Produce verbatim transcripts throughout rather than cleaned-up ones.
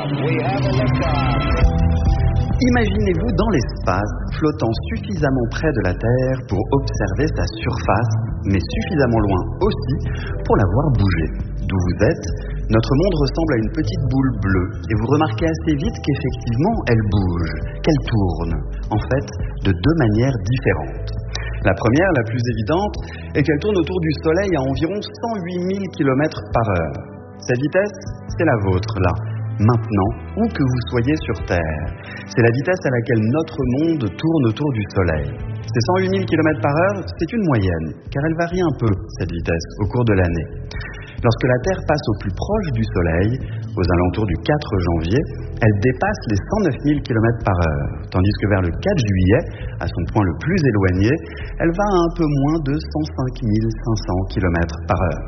Imaginez-vous dans l'espace, flottant suffisamment près de la Terre pour observer sa surface, mais suffisamment loin aussi pour la voir bouger. D'où vous êtes, notre monde ressemble à une petite boule bleue, et vous remarquez assez vite qu'effectivement elle bouge, qu'elle tourne, en fait, de deux manières différentes. La première, la plus évidente, est qu'elle tourne autour du Soleil à environ cent huit mille kilomètres par heure. Cette vitesse, c'est la vôtre, là, maintenant, où que vous soyez sur Terre. C'est la vitesse à laquelle notre monde tourne autour du Soleil. Ces cent huit mille kilomètres par heure, c'est une moyenne, car elle varie un peu, cette vitesse, au cours de l'année. Lorsque la Terre passe au plus proche du Soleil, aux alentours du quatre janvier, elle dépasse les cent neuf mille kilomètres par heure, tandis que vers le quatre juillet, à son point le plus éloigné, elle va à un peu moins de cent cinq mille cinq cents kilomètres par heure.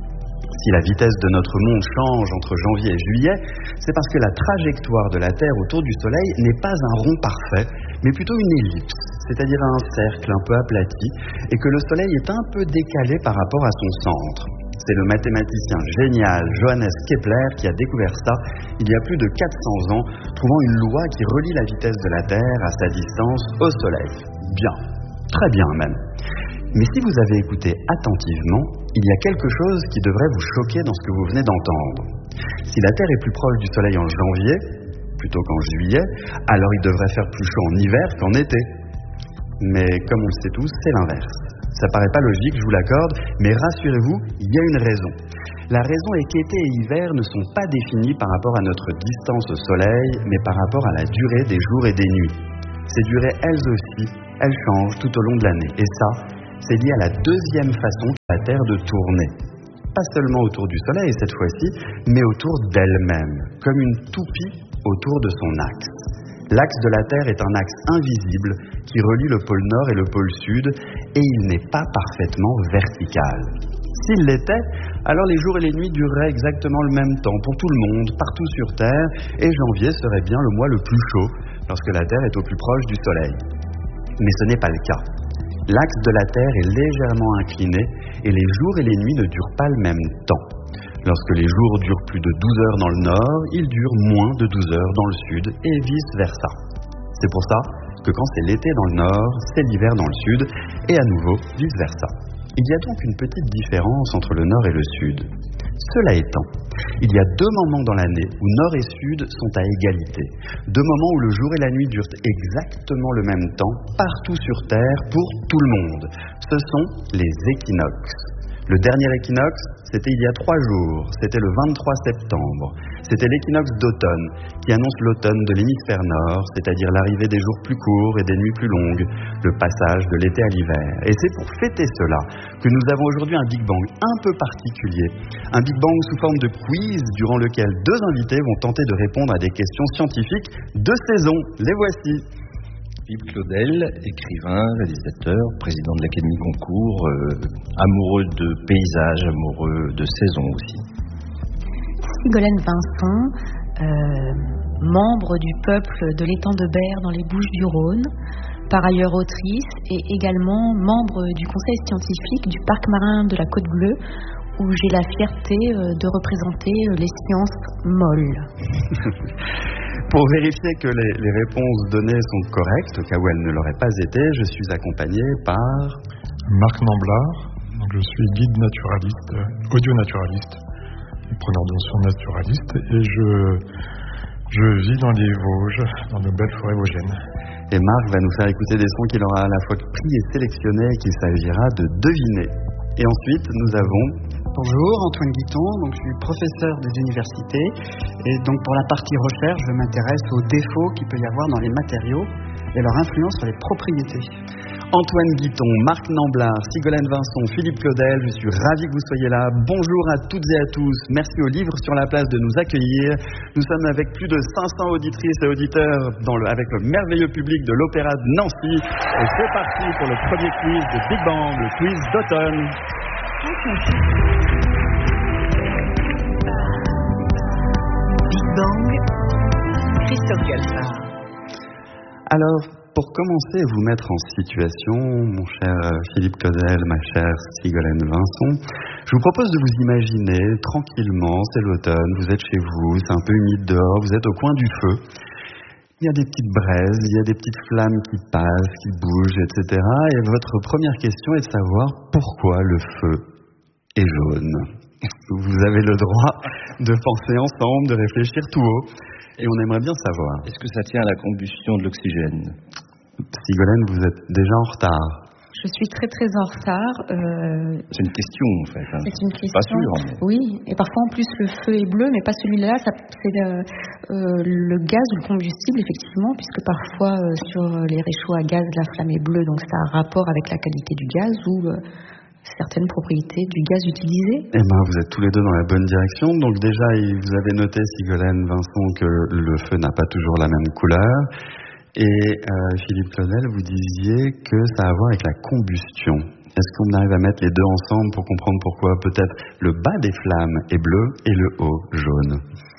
Si la vitesse de notre monde change entre janvier et juillet, c'est parce que la trajectoire de la Terre autour du Soleil n'est pas un rond parfait, mais plutôt une ellipse, c'est-à-dire un cercle un peu aplati, et que le Soleil est un peu décalé par rapport à son centre. C'est le mathématicien génial Johannes Kepler qui a découvert ça il y a plus de quatre cents ans, trouvant une loi qui relie la vitesse de la Terre à sa distance au Soleil. Bien, très bien même. Mais si vous avez écouté attentivement, il y a quelque chose qui devrait vous choquer dans ce que vous venez d'entendre. Si la Terre est plus proche du Soleil en janvier, plutôt qu'en juillet, alors il devrait faire plus chaud en hiver qu'en été. Mais comme on le sait tous, c'est l'inverse. Ça paraît pas logique, je vous l'accorde, mais rassurez-vous, il y a une raison. La raison est qu'été et hiver ne sont pas définis par rapport à notre distance au Soleil, mais par rapport à la durée des jours et des nuits. Ces durées, elles aussi, elles changent tout au long de l'année. Et ça, c'est lié à la deuxième façon de la Terre de tourner. Pas seulement autour du Soleil cette fois-ci, mais autour d'elle-même, comme une toupie autour de son axe. L'axe de la Terre est un axe invisible qui relie le pôle Nord et le pôle Sud, et il n'est pas parfaitement vertical. S'il l'était, alors les jours et les nuits dureraient exactement le même temps pour tout le monde, partout sur Terre, et janvier serait bien le mois le plus chaud, lorsque la Terre est au plus proche du Soleil. Mais ce n'est pas le cas. L'axe de la Terre est légèrement incliné, et les jours et les nuits ne durent pas le même temps. Lorsque les jours durent plus de douze heures dans le nord, ils durent moins de douze heures dans le sud, et vice-versa. C'est pour ça que quand c'est l'été dans le nord, c'est l'hiver dans le sud, et à nouveau, vice-versa. Il y a donc une petite différence entre le nord et le sud. Cela étant, il y a deux moments dans l'année où nord et sud sont à égalité. Deux moments où le jour et la nuit durent exactement le même temps, partout sur Terre, pour tout le monde. Ce sont les équinoxes. Le dernier équinoxe, c'était il y a trois jours, c'était le vingt-trois septembre. C'était l'équinoxe d'automne, qui annonce l'automne de l'hémisphère nord, c'est-à-dire l'arrivée des jours plus courts et des nuits plus longues, le passage de l'été à l'hiver. Et c'est pour fêter cela que nous avons aujourd'hui un Big Bang un peu particulier. Un Big Bang sous forme de quiz, durant lequel deux invités vont tenter de répondre à des questions scientifiques de saison. Les voici. Philippe Claudel, écrivain, réalisateur, président de l'Académie Goncourt, euh, amoureux de paysages, amoureux de saison aussi. Ségolène Vincent, euh, membre du peuple de l'étang de Berre dans les Bouches-du-Rhône, par ailleurs autrice et également membre du conseil scientifique du parc marin de la Côte Bleue, où j'ai la fierté de représenter les sciences molles. Pour vérifier que les, les réponses données sont correctes, au cas où elles ne l'auraient pas été, je suis accompagné par... Marc Namblard, donc je suis guide naturaliste, audio-naturaliste, preneur de notions naturaliste, et je, je vis dans les Vosges, dans de belles forêts vosgiennes. Et Marc va nous faire écouter des sons qu'il aura à la fois pris et sélectionnés et qu'il s'agira de deviner. Et ensuite, nous avons... Bonjour, Antoine Guiton, donc je suis professeur des universités et donc pour la partie recherche, je m'intéresse aux défauts qu'il peut y avoir dans les matériaux et leur influence sur les propriétés. Antoine Guiton, Marc Namblard, Ségolène Vincent, Philippe Claudel, je suis ravi que vous soyez là. Bonjour à toutes et à tous, merci au Livre sur la Place de nous accueillir. Nous sommes avec plus de cinq cents auditrices et auditeurs dans le, avec le merveilleux public de l'Opéra de Nancy. Et c'est parti pour le premier quiz de Big Bang, le quiz d'automne. Big Bang, Christophe Galfard. Alors, pour commencer et vous mettre en situation, mon cher Philippe Claudel, ma chère Sigolène Vincent, je vous propose de vous imaginer tranquillement, c'est l'automne, vous êtes chez vous, c'est un peu humide dehors, vous êtes au coin du feu. Il y a des petites braises, il y a des petites flammes qui passent, qui bougent, et cetera. Et votre première question est de savoir pourquoi le feu est jaune. Vous avez le droit de penser ensemble, de réfléchir tout haut. Et on aimerait bien savoir. Est-ce que ça tient à la combustion de l'oxygène? Sigolène, vous êtes déjà en retard. Je suis très très en retard. Euh... C'est une question en fait. Hein. C'est une question. Pas sûr. Mais... Oui, et parfois en plus le feu est bleu, mais pas celui-là. Ça, c'est le, euh, le gaz ou le combustible effectivement, puisque parfois euh, sur les réchauds à gaz, la flamme est bleue, donc ça a un rapport avec la qualité du gaz ou euh, certaines propriétés du gaz utilisé. Eh ben, vous êtes tous les deux dans la bonne direction. Donc déjà, vous avez noté, Sigolène Vincent, que le feu n'a pas toujours la même couleur. Et euh, Philippe Claudel, vous disiez que ça a à voir avec la combustion. Est-ce qu'on arrive à mettre les deux ensemble pour comprendre pourquoi peut-être le bas des flammes est bleu et le haut jaune?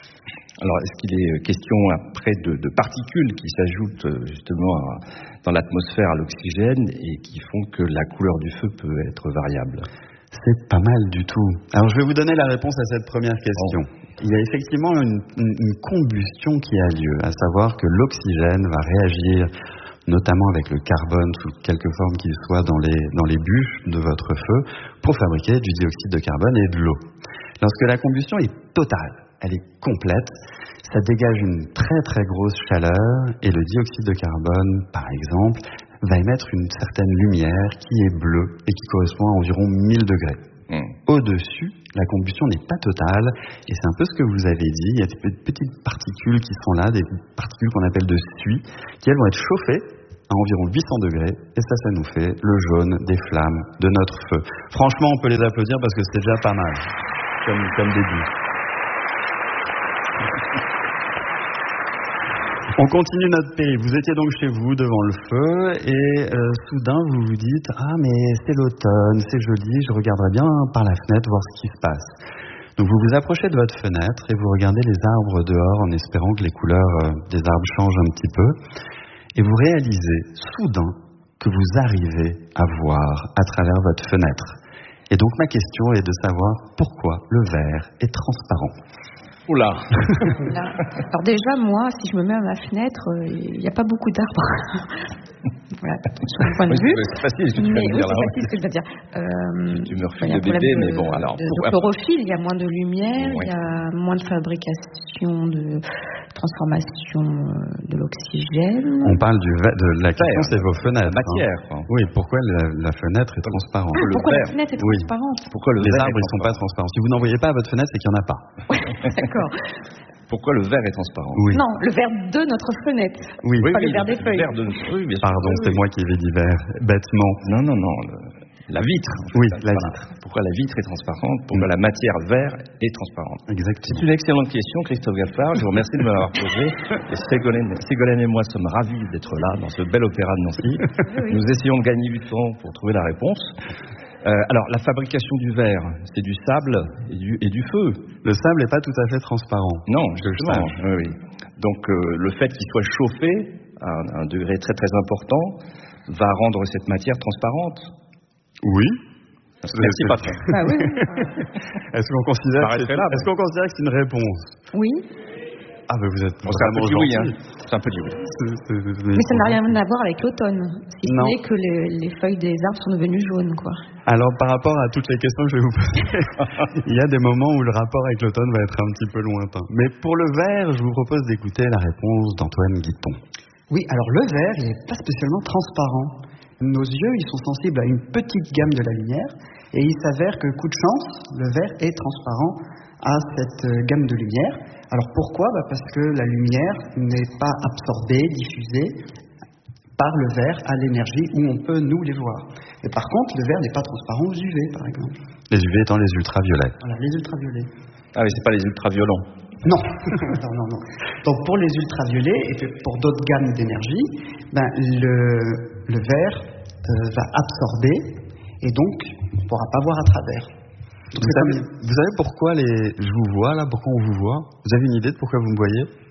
Alors, est-ce qu'il est question après de, de particules qui s'ajoutent justement à, dans l'atmosphère à l'oxygène et qui font que la couleur du feu peut être variable? C'est pas mal du tout. Alors, je vais vous donner la réponse à cette première question. Oh. Il y a effectivement une, une, une combustion qui a lieu, à savoir que l'oxygène va réagir notamment avec le carbone sous quelque forme qu'il soit dans les, dans les bûches de votre feu pour fabriquer du dioxyde de carbone et de l'eau. Lorsque la combustion est totale, elle est complète, ça dégage une très très grosse chaleur et le dioxyde de carbone, par exemple, va émettre une certaine lumière qui est bleue et qui correspond à environ mille degrés. Mmh. Au-dessus, la combustion n'est pas totale et c'est un peu ce que vous avez dit. Il y a des petites particules qui sont là, des particules qu'on appelle de suie, qui elles vont être chauffées à environ huit cents degrés et ça, ça nous fait le jaune des flammes de notre feu. Franchement, on peut les applaudir parce que c'est déjà pas mal comme, comme début. On continue notre périple. Vous étiez donc chez vous devant le feu et euh, soudain vous vous dites « Ah mais c'est l'automne, c'est joli, je regarderai bien par la fenêtre voir ce qui se passe ». Donc vous vous approchez de votre fenêtre et vous regardez les arbres dehors en espérant que les couleurs euh, des arbres changent un petit peu. Et vous réalisez soudain que vous arrivez à voir à travers votre fenêtre. Et donc ma question est de savoir pourquoi le verre est transparent. Oula. Alors déjà, moi, si je me mets à ma fenêtre, il euh, n'y a pas beaucoup d'arbres. Voilà, sur mon point de vue. C'est facile ce que tu mais, vas me dire. Oui, c'est facile ce que je veux dire. Euh, tu me refuses de bébé, mais bon, alors... De, de chlorophylle, il y a moins de lumière, il oui. y a moins de fabrication, de transformation de l'oxygène. On parle du va- de la question, c'est vos fenêtres. La matière. Hein. Oui, pourquoi la, la fenêtre est transparente? Ah, pourquoi verre. la fenêtre est oui. transparente? Pourquoi le Les verre arbres, ils ne sont pas transparents. Si vous n'en voyez pas à votre fenêtre, c'est qu'il n'y en a pas. D'accord. Pourquoi le verre est transparent? Oui. Non, le verre de notre fenêtre. Oui, pas oui, le verre des feuilles. Le verre de notre feuille, bien sûr. Pardon, oui, c'est oui. moi qui ai dit verre, bêtement. Non, non, non. Le... La vitre. En fait, oui, ça, la voilà. vitre. Pourquoi la vitre est transparente? Pourquoi mmh. la matière verre est transparente? Exactement. C'est une excellente question, Christophe Gaffard. Je vous remercie de m'avoir posé. Et Ségolène, Ségolène et moi sommes ravis d'être là dans ce bel opéra de Nancy. Oui. Nous essayons de gagner du temps pour trouver la réponse. Euh, alors, la fabrication du verre, c'est du sable et du, et du feu. Le sable n'est pas tout à fait transparent. Non, justement. Oui, oui. Donc, euh, le fait qu'il soit chauffé à un, un degré très très important va rendre cette matière transparente. Oui. Merci, patron. Ah oui. Est-ce qu'on considère, que c'est, là, est-ce qu'on considère que c'est une réponse? Oui. Ah, mais vous êtes bon, c'est un peu du oui, hein. C'est un peu du oui. C'est, c'est, c'est, mais ça n'a rien à voir avec l'automne. Si ce n'est que les, les feuilles des arbres sont devenues jaunes, quoi. Alors, par rapport à toutes les questions que je vais vous poser, il y a des moments où le rapport avec l'automne va être un petit peu lointain. Mais pour le verre, je vous propose d'écouter la réponse d'Antoine Guiton. Oui, alors le verre, il n'est pas spécialement transparent. Nos yeux, ils sont sensibles à une petite gamme de la lumière, et il s'avère que, coup de chance, le verre est transparent à cette gamme de lumière. Alors pourquoi? Bah parce que la lumière n'est pas absorbée, diffusée par le verre à l'énergie où on peut nous les voir. Et par contre, le verre n'est pas transparent aux U V, par exemple. Les U V étant les ultraviolets. Voilà, les ultraviolets. Ah oui, c'est pas les ultraviolents. Non. non, non, non. Donc pour les ultraviolets et pour d'autres gammes d'énergie, ben, le, le verre euh, va absorber et donc on ne pourra pas voir à travers. Donc, vous, savez, vous savez pourquoi les... je vous vois là, pourquoi on vous voit? Vous avez une idée de pourquoi vous me voyez?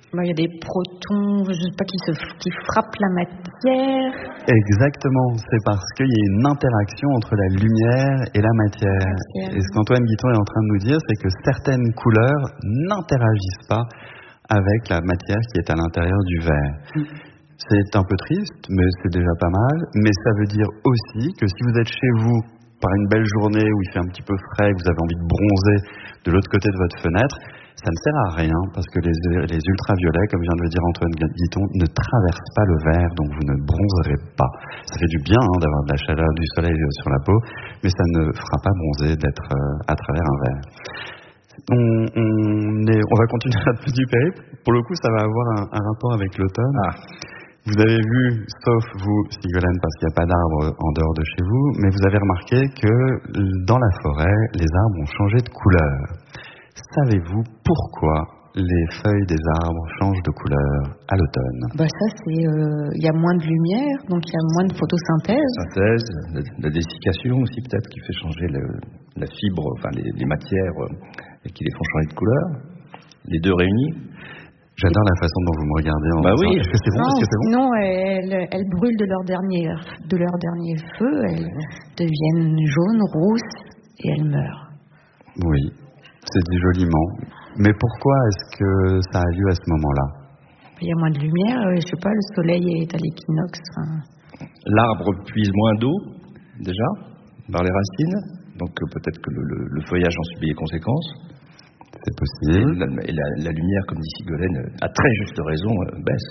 Il y a des protons, je sais pas, qui, se, qui frappent la matière. Exactement, c'est parce qu'il y a une interaction entre la lumière et la matière. matière. Et ce qu'Antoine Guiton est en train de nous dire, c'est que certaines couleurs n'interagissent pas avec la matière qui est à l'intérieur du verre. Mm. C'est un peu triste, mais c'est déjà pas mal. Mais ça veut dire aussi que si vous êtes chez vous par une belle journée où il fait un petit peu frais, que vous avez envie de bronzer de l'autre côté de votre fenêtre, ça ne sert à rien parce que les, les ultraviolets, comme vient de le dire Antoine Guiton, ne traversent pas le verre, donc vous ne bronzerez pas. Ça fait du bien hein, d'avoir de la chaleur du soleil sur la peau, mais ça ne fera pas bronzer d'être euh, à travers un verre. On, on, est, on va continuer notre petit périple. Pour le coup, ça va avoir un, un rapport avec l'automne. Ah. Vous avez vu, sauf vous, Sigolène, parce qu'il n'y a pas d'arbres en dehors de chez vous, mais vous avez remarqué que dans la forêt, les arbres ont changé de couleur. Savez-vous pourquoi les feuilles des arbres changent de couleur à l'automne? Bah ça, c'est, il euh, y a moins de lumière, donc il y a moins de photosynthèse. Synthèse, la, la dessiccation aussi peut-être qui fait changer le, la fibre, enfin les, les matières euh, qui les font changer de couleur. Les deux réunis. J'adore la façon dont vous me regardez. En bah oui. Est-ce que c'est bon? Non, Est-ce que c'est bon? Non, elles, elles brûlent de leur dernier, de leur dernier feu, elles deviennent jaunes, rousses et elles meurent. Oui, c'est dit joliment. Mais pourquoi est-ce que ça a lieu à ce moment-là? Il y a moins de lumière, je sais pas, le soleil est à l'équinoxe. Enfin... L'arbre puise moins d'eau, déjà, par les racines, donc peut-être que le, le, le feuillage en subit les conséquences. C'est possible. Et, la, et la, la lumière, comme dit Sigolène, à très juste raison, euh, baisse.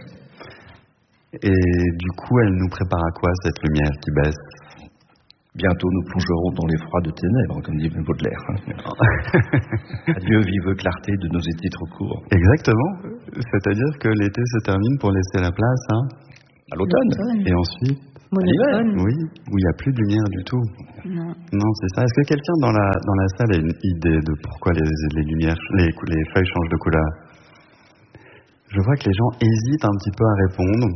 Et du coup, elle nous prépare à quoi, cette lumière qui baisse? Bientôt, nous plongerons dans les froids de ténèbres, comme dit Baudelaire. Adieu, vive clarté de nos étés trop courts. Exactement. C'est-à-dire que l'été se termine pour laisser la place hein, à l'automne. Et ensuite monotone. Oui, où il n'y a plus de lumière du tout. Non. Non, c'est ça. Est-ce que quelqu'un dans la, dans la salle a une idée de pourquoi les, les lumières, les, les feuilles changent de couleur? Je vois que les gens hésitent un petit peu à répondre.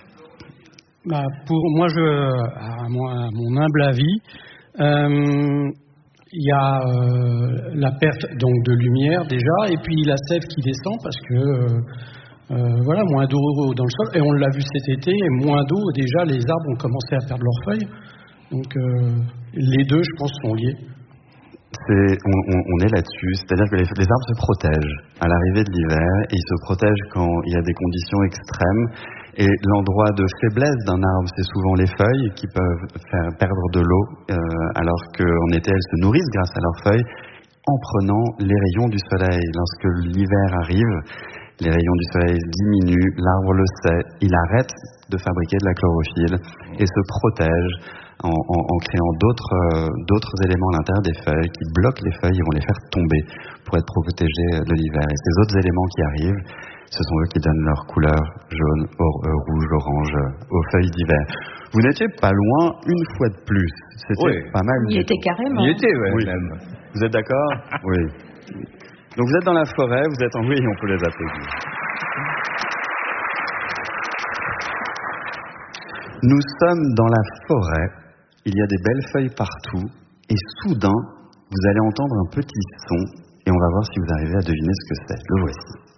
Bah, pour moi, je, à mon, à mon humble avis, euh, il y a euh, la perte donc de lumière déjà, et puis la sève qui descend parce que euh, euh, voilà, moins d'eau dans le sol, et on l'a vu cet été, et moins d'eau déjà, les arbres ont commencé à perdre leurs feuilles, donc euh, les deux, je pense, sont liés. C'est, on, on, on est là-dessus, c'est-à-dire que les, les arbres se protègent à l'arrivée de l'hiver, et ils se protègent quand il y a des conditions extrêmes. Et l'endroit de faiblesse d'un arbre, c'est souvent les feuilles qui peuvent faire perdre de l'eau, euh, alors qu'en été, elles se nourrissent grâce à leurs feuilles en prenant les rayons du soleil. Lorsque l'hiver arrive, les rayons du soleil diminuent, l'arbre le sait, il arrête de fabriquer de la chlorophylle et se protège en, en, en créant d'autres, euh, d'autres éléments à l'intérieur des feuilles qui bloquent les feuilles et vont les faire tomber pour être protégés de l'hiver. Et ces autres éléments qui arrivent, ce sont eux qui donnent leur couleur jaune, or, euh, rouge, orange euh, aux feuilles d'hiver. Vous n'étiez pas loin une fois de plus. C'était oui. pas mal. Il y était carrément. Il y était, ouais, oui. même. Vous êtes d'accord? Oui. Donc vous êtes dans la forêt, vous êtes en... Oui, on peut les applaudir. Nous sommes dans la forêt. Il y a des belles feuilles partout. Et soudain, vous allez entendre un petit son. Et on va voir si vous arrivez à deviner ce que c'est. Le voici.